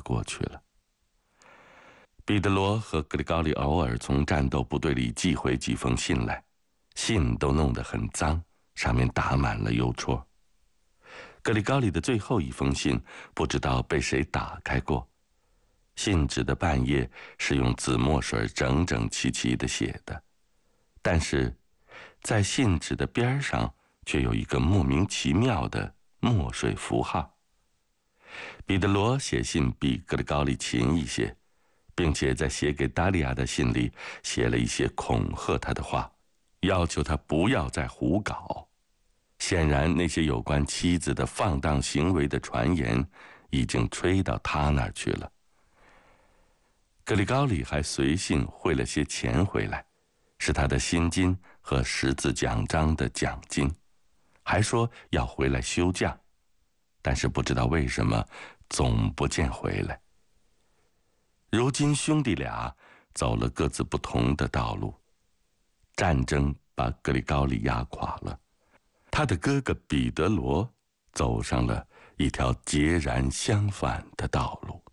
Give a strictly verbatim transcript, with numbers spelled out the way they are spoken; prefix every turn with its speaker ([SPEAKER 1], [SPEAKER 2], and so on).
[SPEAKER 1] 过去了。彼得罗和格里高利偶尔从战斗部队里寄回几封信来，信都弄得很脏，上面打满了邮戳。格里高利的最后一封信不知道被谁打开过，信纸的半页是用紫墨水整整齐齐地写的，但是在信纸的边上却有一个莫名其妙的墨水符号。彼得罗写信比格里高利勤一些，并且在写给达利亚的信里写了一些恐吓他的话，要求他不要再胡搞。显然那些有关妻子的放荡行为的传言已经吹到他那儿去了。格里高利还随信汇了些钱回来，是他的薪金和十字奖章的奖金，还说要回来休假，但是不知道为什么总不见回来。如今兄弟俩走了各自不同的道路，战争把格里高利压垮了，他的哥哥彼得罗走上了一条截然相反的道路。